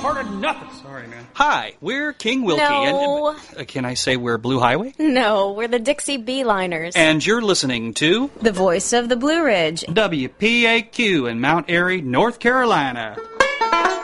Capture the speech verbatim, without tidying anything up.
part of nothing. Sorry, man. Hi, we're King Wilkie. No. And, uh, can I say we're Blue Highway? No, we're the Dixie Beeliners. And you're listening to The Voice of the Blue Ridge. W P A Q in Mount Airy, North Carolina.